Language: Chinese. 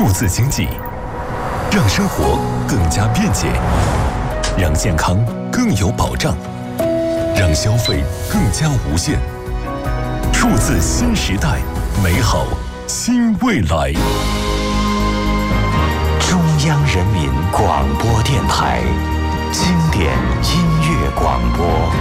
数字经济，让生活更加便捷，让健康更有保障，让消费更加无限。数字新时代，美好新未来。 中央人民广播电台经典音乐广播。